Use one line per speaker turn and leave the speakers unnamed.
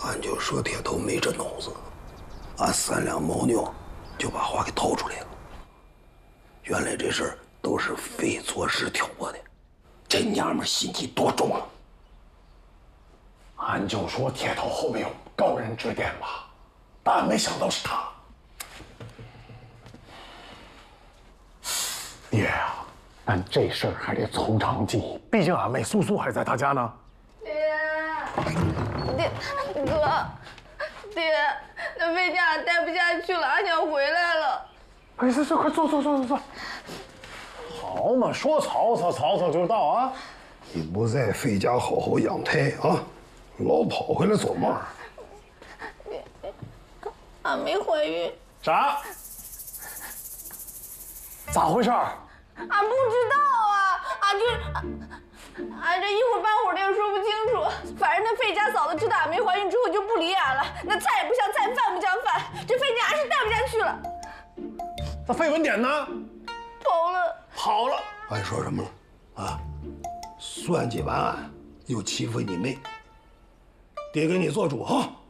俺就说铁头没这脑子，俺三两牦牛就把话给套出来了。原来这事儿都是费错事挑拨的，这娘们心机多重啊！
俺就说铁头后面有高人指点吧，但没想到是他。爷啊，但这事儿还得从长计议，毕竟俺妹苏苏还在他家呢。
爹，哥，爹，那费家俺待不下去了，俺想回来了。
哎，这快坐。好嘛，说曹操就到啊！
你不在费家好好养胎啊，老跑回来做梦。
俺没怀孕。
啥？咋回事？
俺不知道啊，俺这一会儿半会儿的也说不清楚。反正那费家嫂子知道俺没怀孕之后就不理俺了，那菜也不像菜，饭不像饭，这费家俺是待不下去了。
那费文典呢？
跑了。
俺说什么了？啊，算计完俺，又欺负你妹，爹给你做主哈。